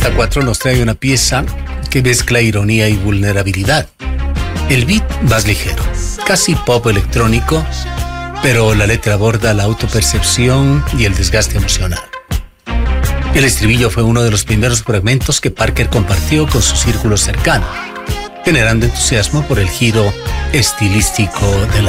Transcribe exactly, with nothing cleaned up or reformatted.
Pista cuatro nos trae una pieza que mezcla ironía y vulnerabilidad. El beat más ligero, casi pop electrónico, pero la letra aborda la autopercepción y el desgaste emocional. El estribillo fue uno de los primeros fragmentos que Parker compartió con su círculo cercano, generando entusiasmo por el giro estilístico de la